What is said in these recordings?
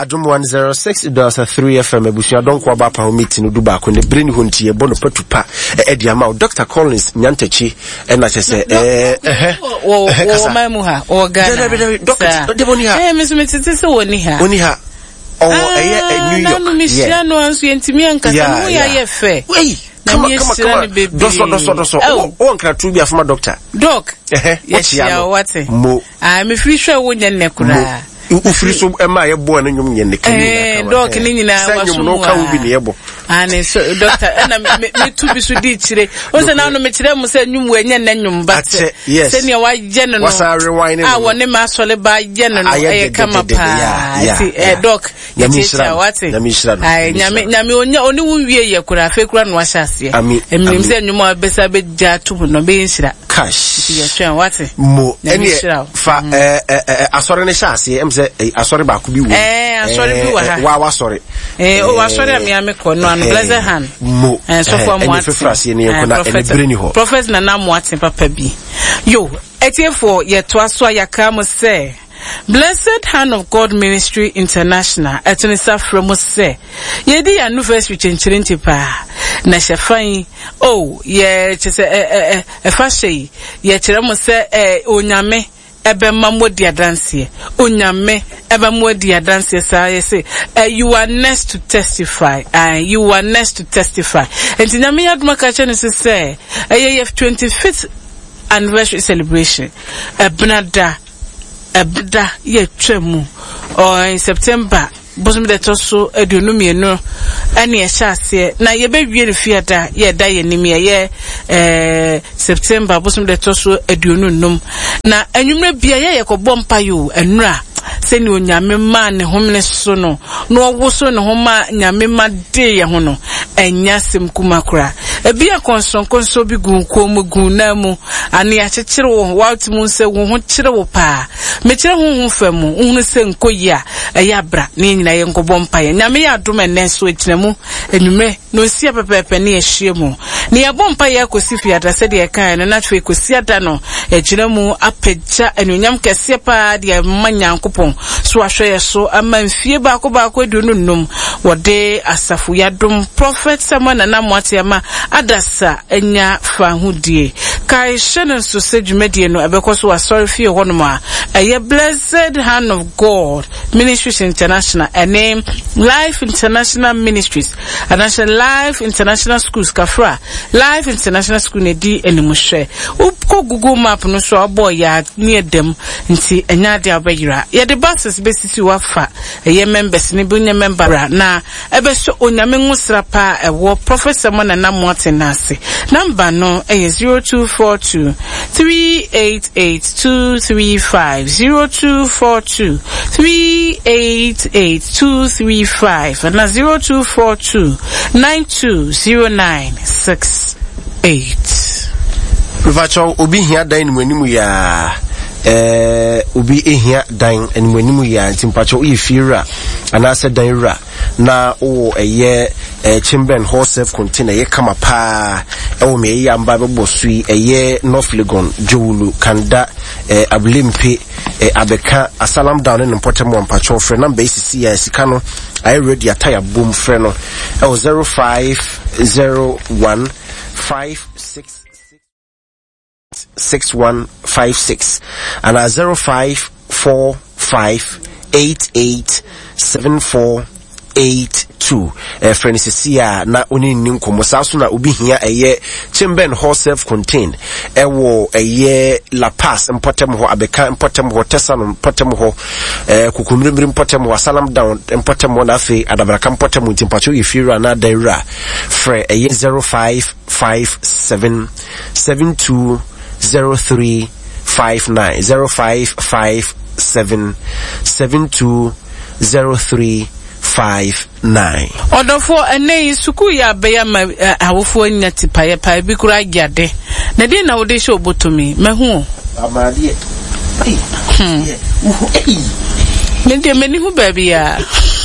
Adum 106.3 FM ebusua don kwa ba pa ho meeting du ba ko ne bring ho ntie bo no patupa e dia ma Dr. Collins Nyantachi e na chese o mamu ha o Ghana Dr. Deboni ha mesumete se woni ha New York no misiano ansu yentimi ankasa mu ya ye fe Come on. Doso. Oh, can I be a former doctor? Doc. Yes, what? Mo. I'm a free show when you're necura. Free so am I born in your Doc, and no can be able. And so, doctor, and me to be so ditchy. Also, now no material must send you when you're but yes, send your white general. Was I rewinding? I want him actually by general. I come up. Doc, what? Yami only we could have fake run was as here. I mean, send you more best I bet to no being cash. What? Mo, any fa a sorry, I sorry about could be sorry. Sorry, I'm blessed hand. Mo and so for more. Prophet Nana Mwati Papa B. Yo, etiefo ye twaso yakamo say. Blessed Hand of God Ministry International etunisa from say. Ye di anniversary chenchirinti pa. Na shefan ye chese fashe ye chiremo se onyame ebe mamodi adanse onyame ebe mamodi adanse say you are next to testify you are next to testify and nyame yaduma ka chene say 25th anniversary celebration ebnada ye twemu or in September bosum de toso eduonu mienu ani e hyase na ye be wie fiada ye da ye nim ye September bosum de toso eduonu num na anwumre bia ye kobọ mpa yo enura seni onyame ma ne homne so no wo so ne homa nyame ma de ye ho no enya sem kumakura ebia konson bi gun na mu ani a chekere wo watimu se wo ho kire wo pa me kire ho famu unu se nkoyia eya bra ne nyina ye nkobọ mpa ye nyame ya adom enenso etinemu enwumre no sia pepepe ne ehie mu ne ye bọ mpa ye akosi fiada se de kan no na twe kosi ada no ejinemu apagya enunyam kese pa de manya nkopon so ahwe so amanfie ba ko eduonu num wode asafu yadom prophet Samuel Nana Mwati ama adasa enya fahudie kai shenen so sedwumedie no abekoso wasori fie honoma eye Blessed Hand of God Ministries International name Life International Ministries National Life International Schools Kafra Life International School ne di enimuhwe uko Google map no so aboy ya near dem nti enya de abayira ye the buses besisi wafa eye members ne bunya member na ebeso onyame nwusra pa ewo Professor Nana Mwati nase number no 0242 388 235 0242 388 235 and 0242 920968 Vacho obi hia dan nwanimu ya obi ehia dan nwanimu ya ntimpacho ifira anase dan ra na eye Chimben Horself container ye kama pa me ya mba bebo sui eye North Legon Jowulu Kanda Ablimpe Abeka Asalam down in Portemo and Patrol friend number ACC Sikano I ready a tire boom friend 0501 5666156 and 0545887482 friend Cecilia na oni ninkomo saso na obi hia eye Chimben Horself contain ewo eye La Paz importem ho abeka importem ho tesano importem ho kukumrimrim importem ho Salam down importem ho na fe adabraka importem ho timpacho yefira na daira fre eye 0557720359 0557720359 Odofo ene suku ya beya ma awofo nyati paye paye bi kura giade na de na wode she obotomi mehu amade meni hu baby ya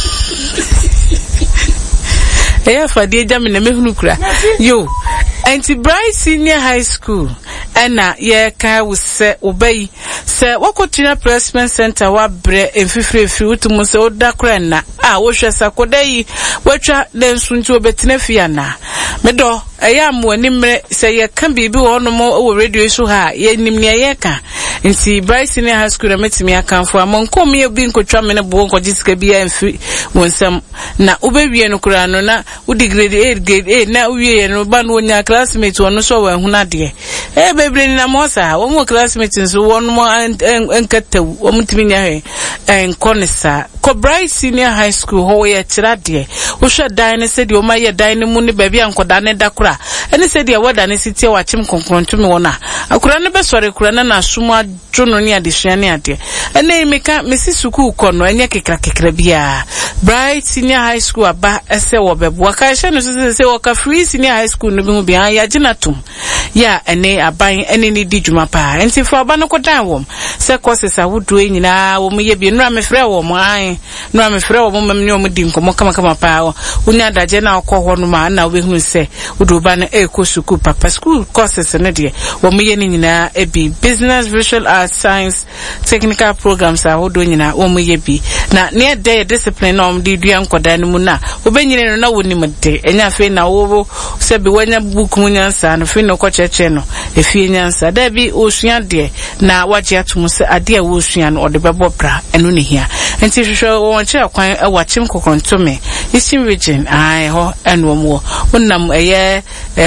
fadi jam na mehu kura yo Anti Bright Senior High School ena ye ka wo se obey se wakotina placement center wa bre emfifrefi utumu se odakra na wo hwe sakoda yi watwa densu nti obetena fia na medo eya mo animre se ye kan bibi wo no mo wo radio so ha ye nim ne ye ka nti Bright Senior High School na metimi akanfo amonkom ye bi nkotwa me ne bo nkojisika bi amfi wonsam na ubewie no kura no na udi grade 8 grade 8 na uwie no ba no nya classmate wono so wa hu na de bebre ni na mo sa wo mo classmate nso wono mo enkata wo mutimi nya he enkonisa ko Bright Senior High School ho ye tirade wo hwe dan ne se de o ma ye dan ne mu ne ba bi ankoda ne dakura ene se de wada ne sitie wa chim konkronto me wona akura ne be sore kura na asuma jono ni adesua ne ade ene meka mesi suku kono enye kekra bia Bright Senior High School aba ese wo bebo aka hye no se wo ka Free Senior High School no bi mu bia ya ginatum ya ene aban ene ni di dwuma pa enti fo aba no kodan wom se courses awudo nyina wo mu ye bi nura me frɛ wo mo an nura me frɛ wo mo memne wo mu di nkomo kama pa unya daje na akɔ hɔ no ma na we hu se wudo ba na eko suku papa school courses ne de wo mu ye ni nyina e bi business visual arts science technical programs awudo nyina wo mu ye bi na ne de discipline no di dua nkoda no mu na obenyine no na woni mde enya fe na wo se bi wanya book mu nyansa no fe no ko cheche no efie nyansa da bi osua de na waje atum se ade a wo osua no ode bebo bra eno ne hia enti hwehwe won che akwan e wachim kokonto me Eastern region ai ho eno mo wonnam eye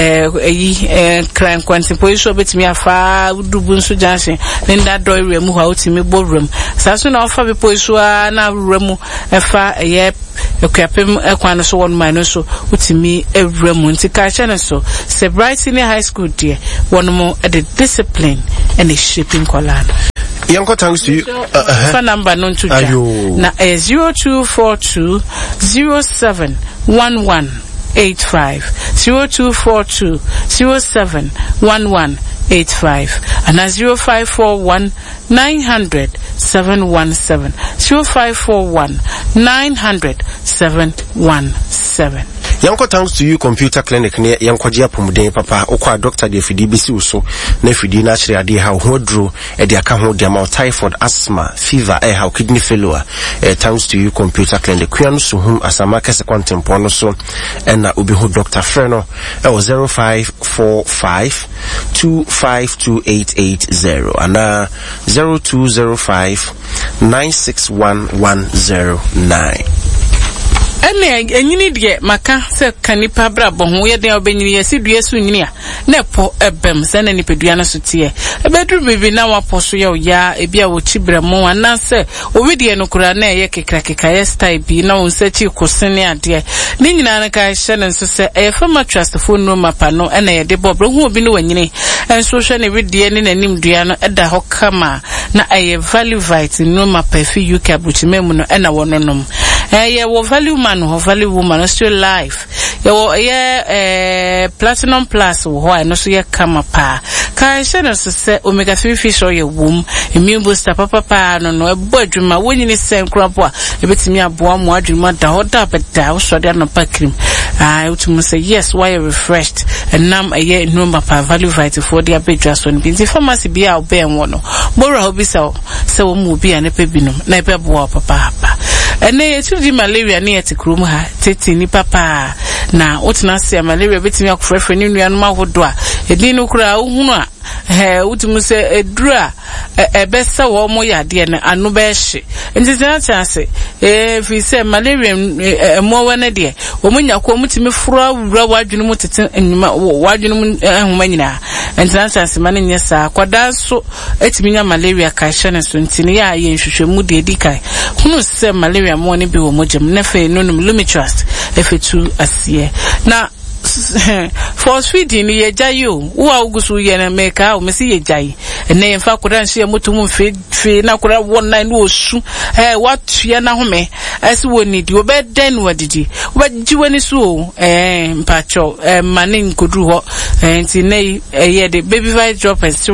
kran kwanti poiso betimi afa dubu nso janse nda do ire mu ha otimi borum saso na ofa be poiso na remu efa eye ekwapem ekwan so won man so utimi ewremu nti ka chane so se Bright Senior High School there one more at the discipline and a shaping color. Yanko, thanks to you. Phone number non to na 0242 07 1185 0242 07 1185 and 0541 900 717 0541 900 717. Yanko, thanks to you computer clinic near Yankojia Pumuden papa okwa doctor de fidi bisi uso na fidi na chire ade ha hodro e de aka ho de ma typhoid asthma fever ha kidney failure thanks to you computer clinic kuan so hum asama kese contempo no so na obi ho doctor freno e 0545 252880 ana 0205 961109. Ene enyini de maka se kanipa brabo ho ye den obenyini ye sidue su nyini a na po ebem se na nipedua na so tie ebedru bibi na waposo ye ya ebia wo chibramo ana se owidie no kura na ye kekra ye style bi na won se chi kosene ade ni nyina na ka hye ne so se e fama trust phone no mapa no ena ye de bobro hu obi no wanyini enso hwe ne widie ne nanim dua no eda ho kama na aye value vite no mapa fi UK abuchimemu no ena wononom ye wo value man ho value woman still life ye platinum plus ho no so ye kama pa kan hye no so se omega 3 fish oil wom immune booster papa no ebo adwuma wonyini se nkrapo a ebetimi aboa mo adwuma da ho da beda wo so de no pa cream utumu say yes why refreshed and nam aye no mapa value vitamin for the abedwa so nti pharmacy bia obe enwo no bora obi se wo mu bia ne pa binom na ebe boa papa ene yetu di malaria ne yetikrum ha teti ni papa na utina se malaria betimi akofrefre ni nuanu ahodo a edin no kura ohunu a utumu se edura ebesa wo mo yade ne anu be hye nti se chance fi se malaria mo wane de wo munya ko mutimi fura wura wadwunu mutete enuma wadwunu mu ehuma nyina nti na chance mane nyesa kwada so etimi nya malaria ka hye ne so nti ne ya ye nhwehwemu de edikai hunu se malaria mo ne bi wo mojem ne fe nonum lumitrust efetu asie na force feeding ye jayo wo agusu ye na meka o mesi ye jai ene fa kodan hye motum fe na kora wonna no osu watua na home asi woni di obeden wadidi obajiwani so mpacho mane nkodru ho nti nei ye de baby vitamin drop and syrup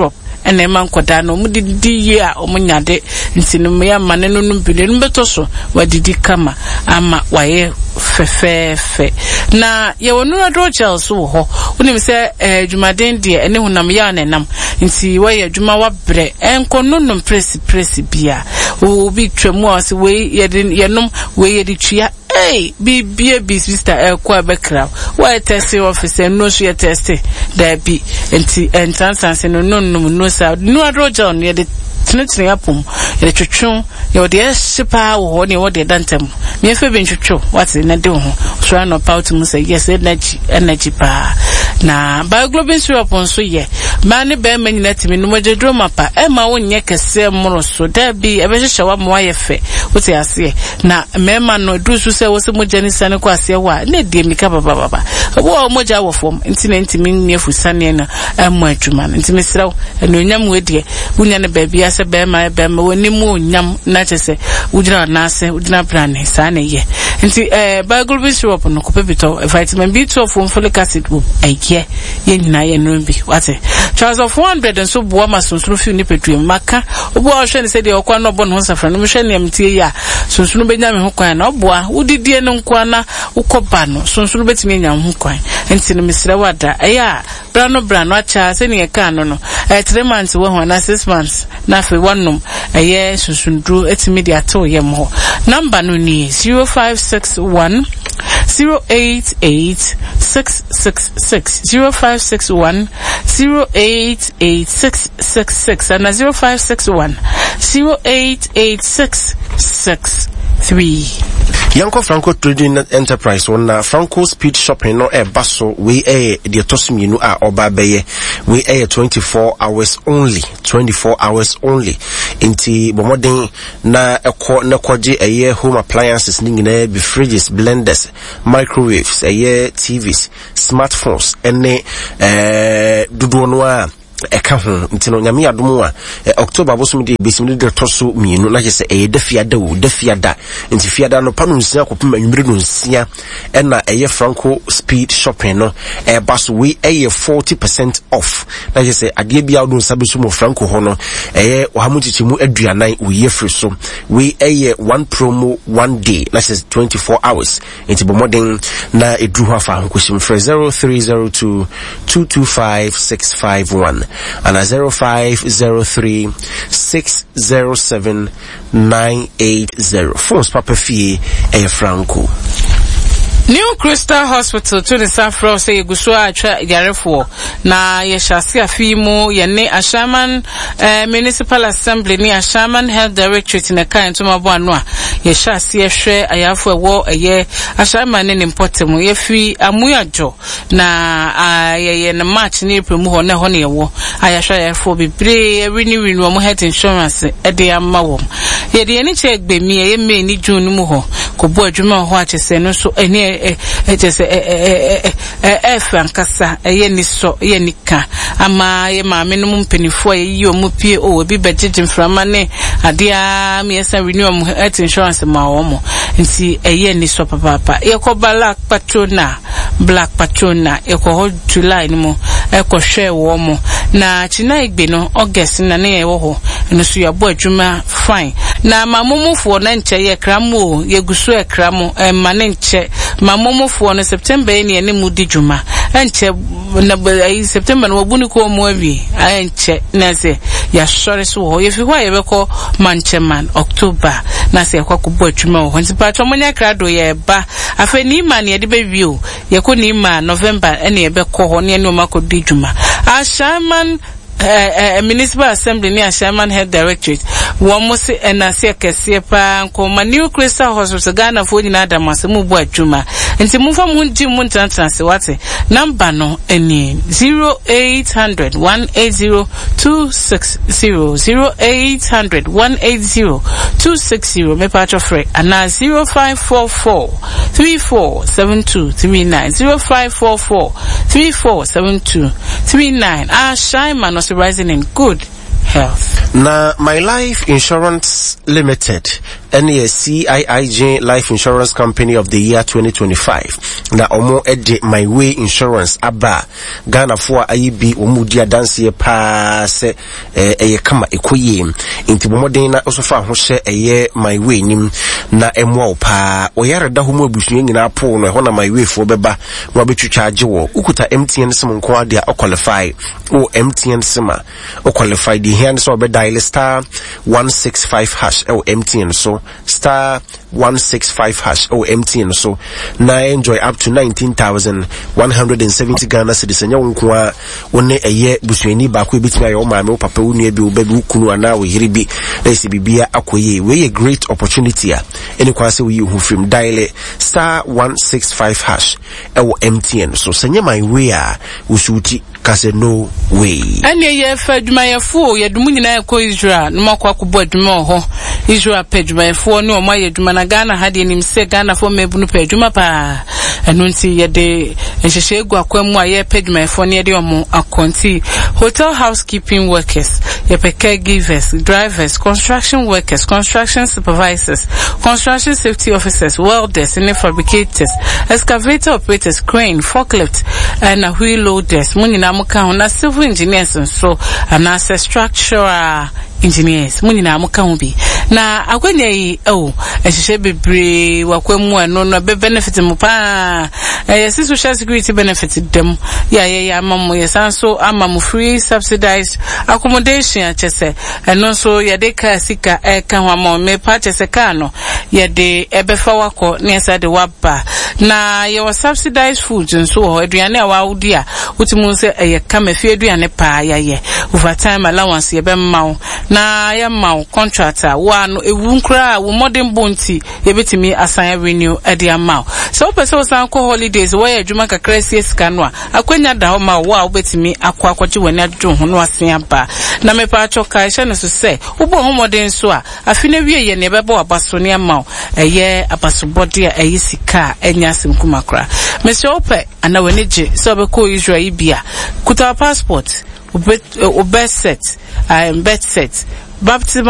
ene ema nkoda no mu didi ye a omunyade ntino me ya mane no bile no beto so wadidi kama ama waye fefefe na ye wonu do gel so ho unim se dwumaden de ene hunam ya nenam nti waye dwuma wabre enko nonnom press bia obi twemu ase we yenom we yedi twia be sister kwa bekra why test officer no so test there be enti entrance no sa no adroja on ye de tinetine apom ye twetwon ye de shipa wo ne wo de dantem me fe be twetwo what na de ho so no pout mu say yes energy pa na ba globin syrup on so ye ma ne be ma nyina timi no modedro mapa e ma wo nye kese moro so da bi e be hyewa mo aye fe wo te ase na me ma no du so se wo se mo jani sane kwa ase wa na de mika baba wo mo ja wo fom ntimi nyefu sane na mo adwuma ntimi sraw no nyam we de wunya ne ba bia se be ma woni mo nyam na chese wudina na ase wudina brand sane ye nti ba globin syrup no ko pebito vitamin B12 from folic acid wo ye nyina ye no bi wate charge of 100 and so boa masonsuru fi ni petu maka obo a hwe ne se de okwa no bo no safra no hwe ne mtie ya sonsuru benya me ho kwan na oboa wudidie no nkwa na ukoba no sonsuru betimi nya ho kwan enti no misre wada aya brano acha se ne ka no 3 months wo ho na 6 months na fe wonnom eye sonsundru etimi de ato ye mo number no ni 0561 088666 0561 088666 and 0561 088663 Yanko Franco Trading Enterprise wona Franco Speed Shopping no baso we de tosminu a oba beye we 24 hours only inti bomoden na ekwaje home appliances ningina be fridges, blenders, microwaves, TVs, smartphones ene dudu no a eka ho ntino nyame adom a October bosom de besim de toso mienu na yese defiada nti fiada no panu nsia kopem anwumre no nsia na Franco Speed Shopping no baso we 40% off na yese ade bia do nsabeso mo Franco ho no ohamuchichimu aduanan we free so we one promo one day na yese 24 hours nti bomodin na edru ho afa hankoshim for 0302 225 651 and 0503 607 980 phones Papa Fie Franco. New Crystal Hospital to the Safro say Gusua Yarefo na Yeshasi Afimo Yane Ashaman Municipal Assembly ni Ashaman Health Directorate in a kind to Mabwanwa Yeshasi Eshe Ayafo wo ye Ashaman in Portemo Yefi Amuyajo na ye na March ni April mu na ho na wo Ayasha Yafo bebre renew mo health insurance e de amawo ye de ni check be mi ye me ni June mu ho ko bo adwuma ho achese no so eni Frankasa ye so ye nika ama ye maame no mpenifo ye omupie o bi budget mframa ne ade a me yesa renew mo health insurance ma wo mo nti ye ni so papa ye ko black patrona ye ko July ni mo e ko hwe wo mo na china igbe no August na ne ye wo ho no so ya bo adwuma fine na mamomufo na nche ye kramo ye gusu e kramo ma ne nche mamomufo no September ni ene mu di dwuma enche na September no buni ko mo awi enche na se ya sure so ho ye fi hwa ye beko mancheman October na se kwakubo adwuma ho nti pa tomonya krado ye ba afa ni ma ne de be wi o ye ko ni ma November ene ye beko ho ne ene o makodi dwuma Ashaman Municipal Assembly ni Ashaman Health Directorate womose enase kese pa nkoma New Crystal Hospital Ghana fo nyina adamase mu bo adwuma nti mumfa munji mu ntrantrance wate number no eni 0800 180 260 0800 180 260 me patcho free ana 0544 347239 0544 347239 Ashaman was rising in good health. Na My Life Insurance Limited any CIIJ Life Insurance Company of the year 2025 na omo ede My Way Insurance aba Ghana for IB omu dia dance pa se eye kama ekoye nti bomoden na osofa ho hye eye My Way nim na emwa pa oyare da ho mu abusuye nyina po no ho na My Way fo beba no abetwitwa age wo ukuta MTN sim nko ade a qualify o MTN sima o qualify di hand so be dial star 165 hash o MTN so star 165 hash o MTN so na enjoy up to 19,170 Ghana cedis nya nko a woni eye busuani ba ko ebitimi aye o maame o papa wonu abi o ba bi kunu ana o yiri bi na esi bibia akoye we a great opportunity a eni kwa se we hu film dial star 165 hash o MTN so senya My Way a usuti kase no way ane ye fa adwumayefo ye dumu nyina ko Israel no makwa akobɔ adwuma ho Israel pa adwumayefo no ma ye adwuma na Ghana ha de nim se Ghana fo mebu no pa adwuma pa eno nti ye de nhyehyɛ egu akwam a ye pa adwumayefo ne ye de omo akonti hotel housekeeping workers ye pa caregivers drivers construction workers construction supervisors construction safety officers welders and fabricators excavator operators crane forklift and wheel loaders munina muka na civil engineers so and structural engineers munina muka bi na akwanya yi ehye bebre wakwemu eno no be benefit mu pa social security benefit dem ya amamu yesanso amamu free subsidized accommodation achese eno so ye de ka sika ka hwamo me pa achese ka no ye de ebefa wako ne esa de waba na ye was subsidized food nso ho aduane a wawudi a utimu se ye ka mafie aduane pa ye overtime allowance ye be mawo na ya mawo contractor no ewu nkra wo modern bonti ye betimi assign renew e de amawo so person san ko holidays wo ya adwuma kakra sie sika no a akwanya da ho ma wo a wo betimi akwaje wani adwo ho no asen aba na me pa choka hye no so se wo bo ho modern so a afi na wie ye ne bebo abaso ne amawo eye abaso body a eye sika enya simkuma kra me se ope ana wani je so be ko Israel bia kuta passport birth set birth set baptism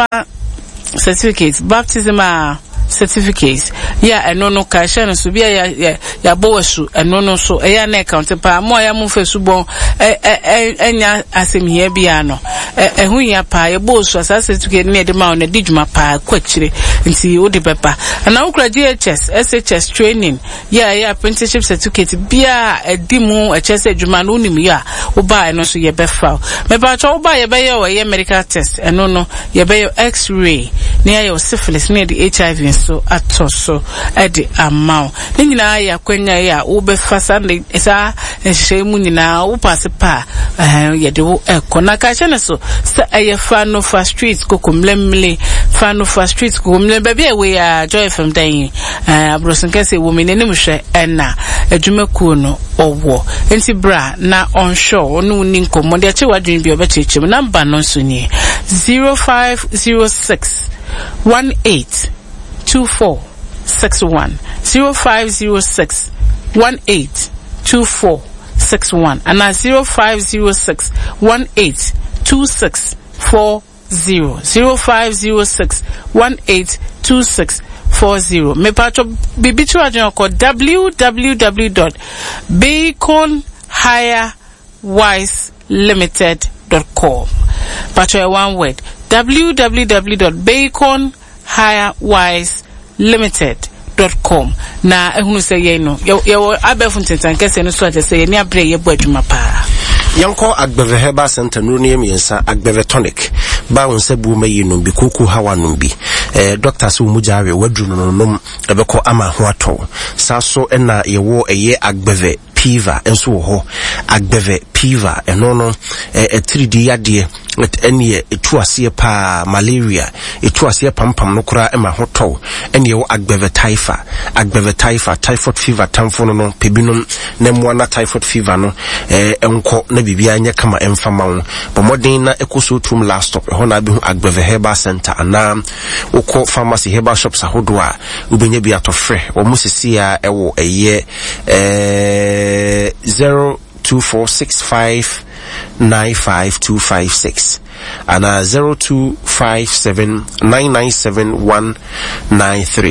certificates eno no ka hye no so bia ya bowasu eno no so eya na account pa mo ya mu fesu bon enya asem hia bia no ehu ya pa ye bowasu asa certificate ne de ma on dijuma pa kwakire nti wo de pepa na wo kra GHS SHS training ya apprenticeship certificate bia edimu HS adwuma no nim ya wo ba eno so ye befa me ba cho wo ba ye be ye medical test eno no ye be x-ray ne ya syphilis ne de HIV so atoso edi amount ne nyina ya kwanya ya wo be fasa ne esa nhyehyemu nyina wo pass pa ye de wo ekona ka hye ne so sa eye fano fa street kokomlemle fano fa street kokomle ba bia we ya Joy FM dan abrosin kase wo menene muhwe ena adwumakuo no owo enti bra na onshore onu ni nkomo de ache wadwen bi obechechim number no so ni 0506 182461 0506 182461 and 0506 182640 0506 182640 me patcho bibichu ajon ko www.baconhirewise.limited.com patcho one word www.baconhirewise.limited.com na ehunu se ye no ye abefu ntentan no so atese ye ni abre ye bo adwuma pa yanko agbeve herbal center no ne yemiensa agbeve tonic ba won se bu mayi no bi kuku hawa no bi doctor so mu jawe wadru no nom ebeko ama ho ato saso na ye wo eye agbeve piva enso ho agbeve piva eno no 3D yade ene etuase pa malaria etuase pampam no kura ema hoto ene wo agbeve typhoid fever tamfo no pebinom na mwana typhoid fever no enko na bibia anya kama emfama wo bomodin na ekoso tum last stop ho na be hu agbeve herbal center ana ukọ pharmacy herbal shops ahodo a ubenya bi atofre wo musisi ya ewo eye 0246595256 and 0257997193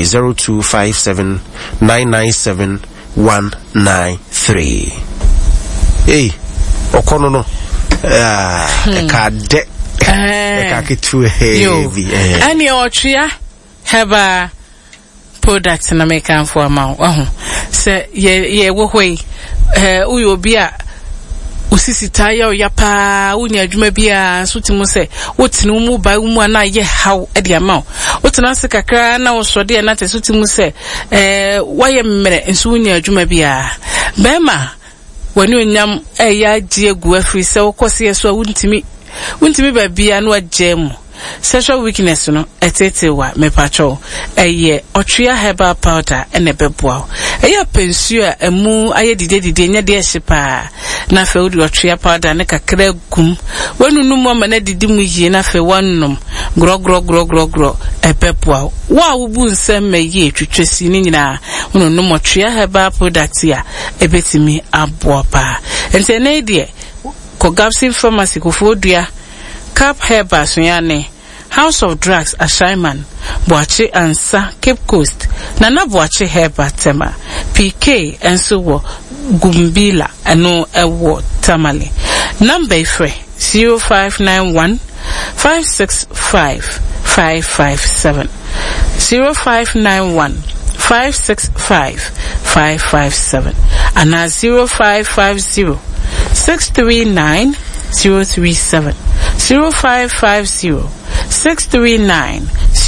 0257997193. Hey, okono no ekade ekakitu heavy ani otria heba product na make am for amount se ye wo hoi uyo bia usisi taya oyapa unya adwuma bia so timu se wotinu mu ba mu ana ye haw e dia ma wotinu ase kakra na wosode na te so timu se waye mmere nso unya adwuma bia bema wani onyam ya die gu afri se wokose so wuntimi ba bia no agem sexual weakness no etetewa mepacho eye otria herbal powder ene beboa eye pensu a emu aye dide nya de hyepa na fe odi otria powder ne kakra gum wanunu mo ma na didi mu yie na fe wannum gro ebeboa wa wubu nsem meye twetwesi ni nyina wonunu mo otria herbal product ya ebetimi aboa pa ente na de Kogabsin Pharmacy kofodua Cap Herbal Sunyane House of Drugs Ashaiman Boache Ansa Cape Coast Nana Boache Herbal Tema PK Ensuwo Gumbila Eno Ewo Tamale Number 0591 565 557 0591 565 557 and 0550 639 037 0550 639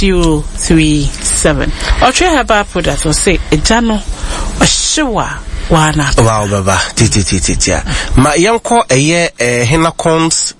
037 Otre Herbal Product will say ejano oshiwa wana wow baba tititia ma yanko eye Hinacons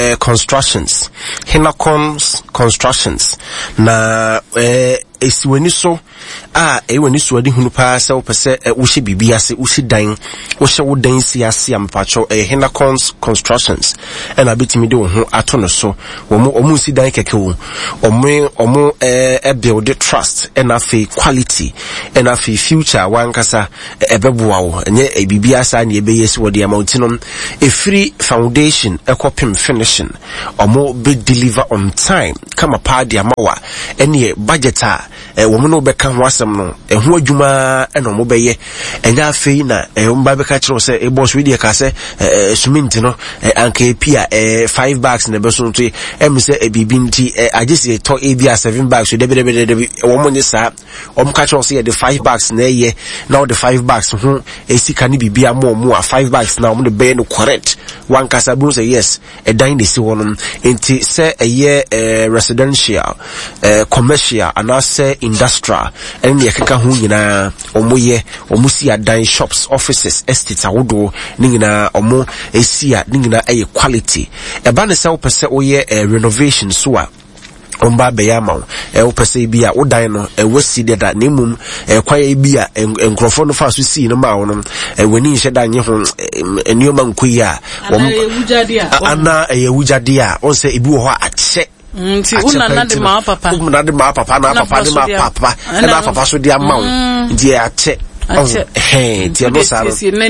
constructions na esiweni so ewani so adi hunu pa se opese wo hye bibia se wo hye dan wo hye wo dan si ase ampacho Hinacons constructions na betimi de wo ho ato no so omu si dan keke wo omu build trust na fe quality na fe future wankasa ebeboa wo enye bibia sa na ebeyesi wo de amountino free foundation ekopim finishing omu be deliver on time kama pa de amawa ene budget women no beka ho asem no eho adwuma eno mo beye enya afei na mba beka kire se boss we dey ka se cement no anka pia 5 bags na beso nto em se ebibi nti agese to ebia 7 bags so de wo mo nyesa om ka kire se the 5 bags na ye now the 5 bags ho esika ni bibia mo a 5 bags na mo de be no correct one kasa bu say yes dan de si wono enti se residential commercial and say industrial and ye keka ho nyina omoye omusi adan shops offices estates awodo ni nyina omo esia ni nyina quality eba ne se wo pese oye renovation so a omba beyama opese bia wodan no wasi de da nemum kwaye bia enkrofo no fa so si no ma wono wani nhye da nye ho enioma nkoyi a ana ewujade a on se ebi wo ho ache nti una na de ma papa na papa na papa so de amount ndi ache ti no saro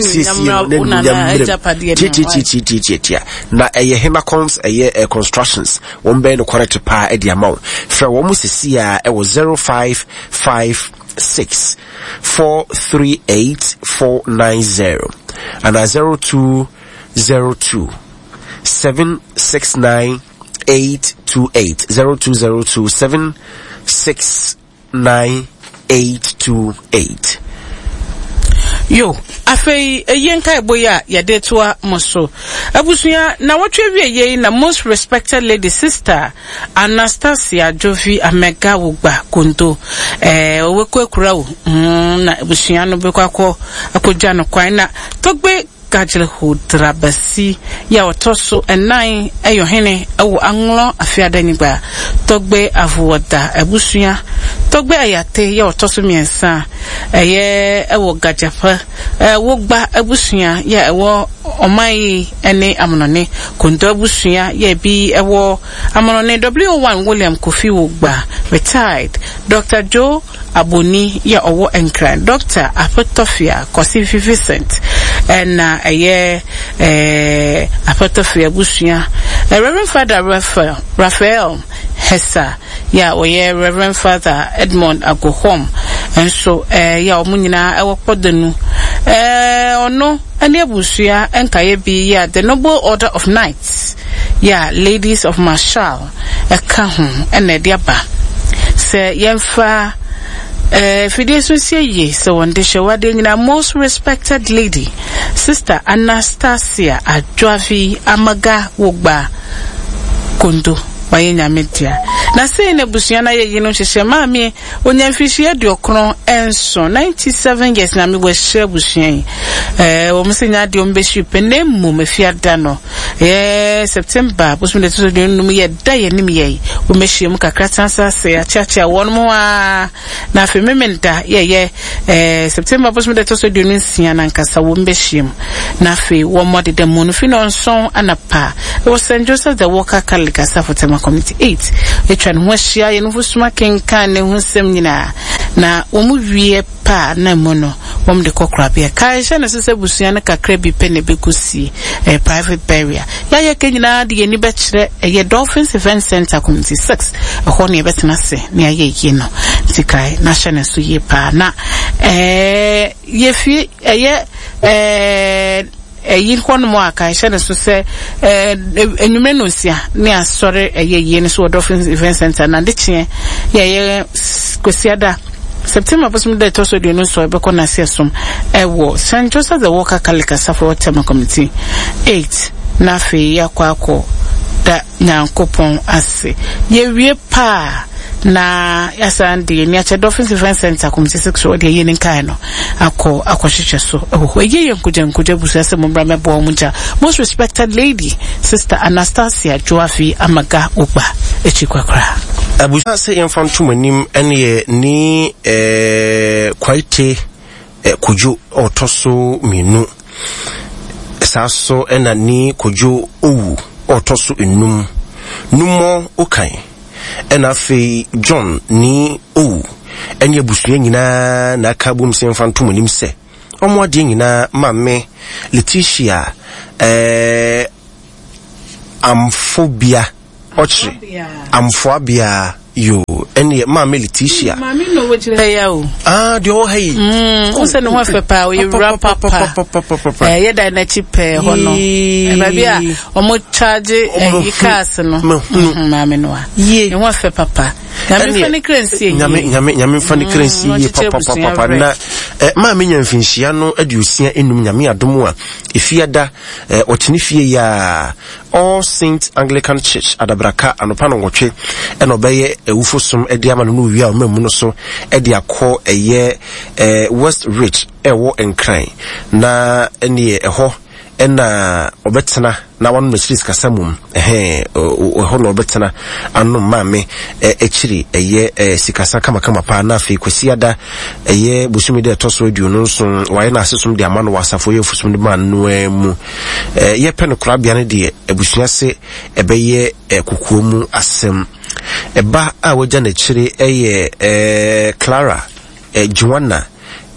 na Hinacons constructions won be no correct pa e di amount fra wo musisi a e wo 0556 438 490 and 0202 769 828 0202 769 828. Yo, afei yenka eboya yade toa moso. Abusuya na watwe ye na most respected lady sister Anastasia Jovi Amega Wugba Kondo. Owekwe kurawo. Na abusuya no bekwa akogya no kwan na togbe gajle ho drabasi ya otoso enan eyohene ewo anglo afiada nigba togbe avuoda abusuya togbe ayate ya otoso miensa ewo gajapa wogba abusuya ya ewo omai ene amonone Kondo abusuya ya bi ewo amonone W1 William Kofi Wugba retired Dr. Joe Aboni ya owo enkran Dr. Apotofia Kosi Vincent and apotofia busuya Reverend Father Raphael Hessa ya oye Reverend Father Edmond Agohom enso ya omunyina ewopodenu ono ane abusua enkaye bi ya the Noble Order of Knights ya Ladies of Marshall eka ho ene de aba se yemfa Fidesu Siye so on the show nyina most respected lady Sister Anastasia Adwavi Amaga Wogba Kondo wayenya media na say na busuana ye no hwehwe maami onyamfihie de okron enso 97 years na me we share busuan wo msenya de ombeshi penemu mefiada no September busum de so de num ye da ye nim ye wo mehie mu kakra sansa se achacha wonmo a na afemementa ye September busum de so de nsia na nkasa wo mbehie mu na afi wo mode de mu no fi no nson anapa wo St. Joseph the Walker Catholic Asafo Community 8 etwan ho ahia ye no fusuma kenkan ne ho sem nyina na omu wie pa na mono wom de kokra bia kai hye na sese busua na kakra bi pe ne bekusi private burial ya ye kenyina de ni be kire ye Dolphins Event Center Community 6 ho ne betena se ne aye yi no tikai na hye na so ye pa na ye fi yin kwon mo aka hye na so se enyume no sia ne asore ye ne so Dolphins Event Center na de chie ye kwesiada September posum de toso de no so e be kona sesum ewo St. Joseph the Walker Catholic Asafo Community 8 na fe yakwako da nyankopon ase ye wie pa na yasande ni ache Dolphins Event Center Community 6 ode ye nkai no akohwehwe so ye nkuja busu ase mombra mebo omuja most respected lady Sister Anastasia Joafi Amaga Ogba echikwakra abusa se yemfantum anim ene ni kwaite kujo otoso minu saso ena ni kujo owu otoso enum numo okan ena fe John ni owu ene abusuye nyina na kabum se yemfantum anim se omwade nyina mamme Letitia amphobia ochre amphobia yo ene mamme Letitia mami no wojire ya o de o hey o se no ho afepa o yura papa ye da na chipe ho no e ba bia o mo charge yikas no mami no a ye ho afepa papa nyame fani krensi nyame fani krensi ye papa na maame nyamfinhia no aduosia enum nyame adom a efiada otene fie ya All Saints Anglican Church Adabraka anopa no nwotwe e no beye ewufosom edi ama no wi a mamu no so edi akọ eye West Ridge ewo enkran na ene eho ena obetena na wanu machiri skasamum ho no obetena anu maame echiri eye sikasa kama pa na afi kwesiada eye busumi de toso aduo no so waye na asesum de amano wasafo ye fusum de man no mu ye peno krabia ne de ebusua se ebeye kokuomu asem eba a waja na chiri eye Clara Joanna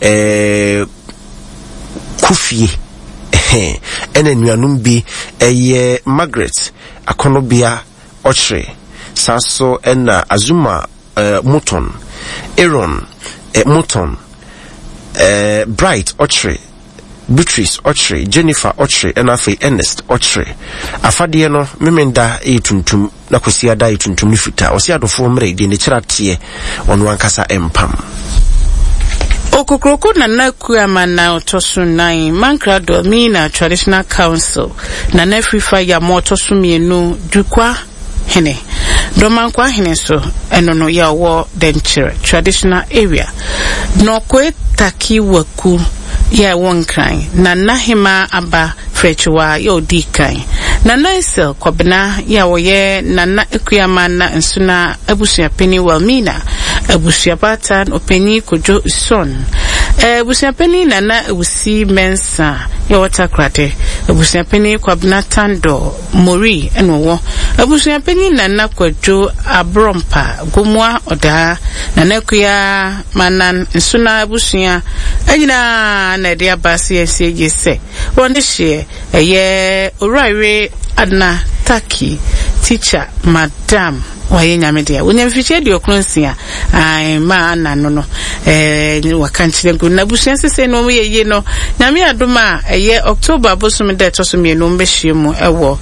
Kufie ene nuanum bi eye Margaret Akonobia Ochre saso ena Azuma Muton Aaron Muton Bright Ochre Beatrice Ochre Jennifer Ochre ena fe Ernest Ochre afade no memenda etuntum na kosia da etuntum nifita osi adofo mre de ne kiratie onu ankasa empam Okokroko na nakuama na otosu 9 Mankra Domina Traditional Council na nefrifa ya motosu mienu dukwa hene domankwa hene so enono ya wo Denchere traditional area no kwe taki waku ya wonkran na nahima aba frechwa yo dikan na naisel kwabena ya woye na ekuama na nsuna abusua peni Walmina abusua batan openi kojo son abusua peni na usi mensa ya watakrate abusua peni kwabena tando mori enwo abusua peni na kojo abrompa gomwa oda na nakuya manan nsuna abusua Anyina na dia basi esi se wonde hye Uraire Adna Taki teacher madam waye nyame dia wonyamfiche de okronsia ai ma na no wakanchire ngu na busuan sese no ye no nyame adoma October bosum de tosum ye no mbehye mu ewo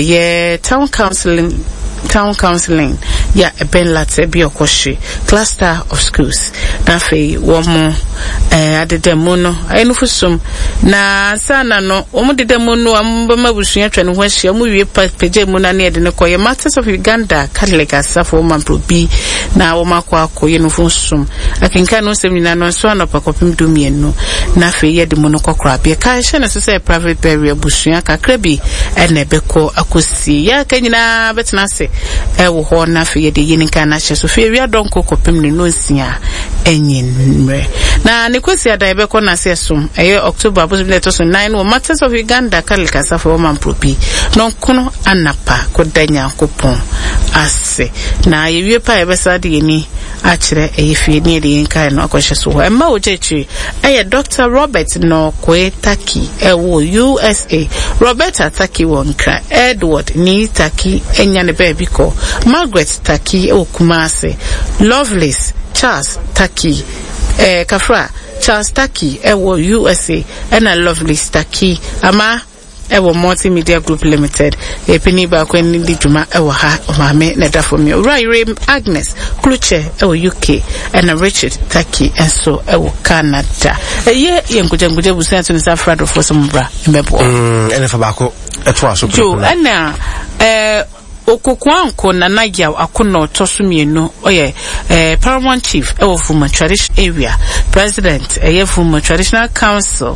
town counseling ya ben latte bi okoshi cluster of schools na fe wo mo adedemu no enufusum na sana no wo dedemu no ambama busua twa ne ho ahia mu wie paje mu na ne de ne koye Masters of Uganda Catholic asafo man probi na wo makwa akoye nufusum akinka no semina no so anopa kopim dumienu na fe ye de mu no kokra bi ka hye na so say private burial busua kakra bi ene beko akosi ya kanyina betena se ewo ho na fe ye de yinika na hye so fe wi adonko kopim ne no nsia enyinre na ne kwesi ada ebeko na se som October possibly to 9 wo Masters of Uganda Catholic asafo man probi no kono anapa kodanya kopon ase na yewie pa ebesa de ni a kire fie ni de yinka no akohye so ho emma ojechi Dr. Robert no Taki ewo USA Robert Taki wonkra Edward ni Taki enya ne baby ko Margaret Taki Kumase Lovelace Charles Taki Kafra Charles Taki ewo USA and Lovelace Taki ama ewo multimedia group limited epini ba kwa ni djuma ewo ha omame na da for me Uraire Agnes Kluche ewo UK and Richard Taki enso ewo Canada ye nguje busan to South Africa for some bra mbebo ene fa ba ko eto aso jo na okokwanko na nagia akono tosumienu oye paramount chief Fuma tradition area president Fuma traditional council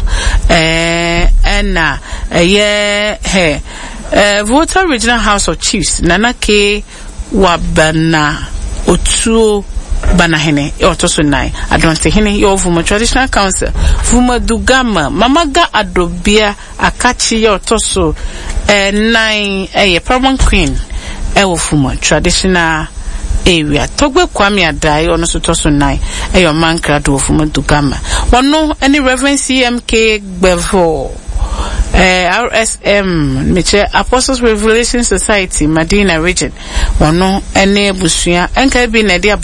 Volta regional house of chiefs nanake wabana otuo banahene otoso nai adonse hene Fuma traditional council Fuma dugama mamaga adobia akachi otoso nine paramount queen Fuma traditional area Togbe Kwame Adai ono so toso nine mankra do Fuma dugama wono any Reverend CMK Gbevo RSM Miche Apostles Revelation Society Medina region wono ene busua enka bi na dia